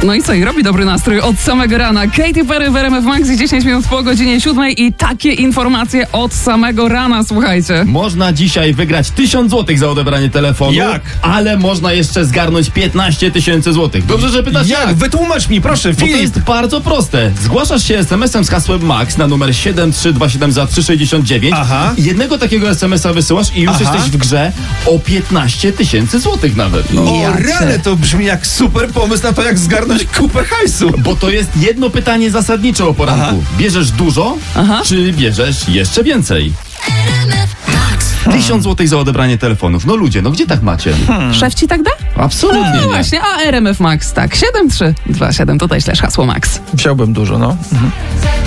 No i co? I robi dobry nastrój od samego rana. Katy Perry w RMF Max i 10 minut po godzinie 7 i takie informacje od samego rana, słuchajcie. Można dzisiaj wygrać 1000 zł za odebranie telefonu. Jak? Ale można jeszcze zgarnąć 15 000 złotych. Dobrze, że pytasz Jak? Wytłumacz mi, proszę, Bo to Filip. jest bardzo proste. Zgłaszasz się SMS-em z hasłem MAX na numer 7327 za 369. Aha. I jednego takiego SMS-a wysyłasz i już jesteś w grze o 15 000 złotych nawet. No. O, Jacie. rany, to brzmi jak super pomysł na to, jak zgarnąć kupę hajsu. Bo to jest jedno pytanie zasadnicze o poranku. Aha. Bierzesz dużo, czy bierzesz jeszcze więcej? 1000 złotych za odebranie telefonów. No ludzie, no gdzie tak macie? Szef ci tak da? Absolutnie No nie. właśnie, a RMF Max tak. 7327 tutaj / hasło Max. Wziąłbym dużo, no.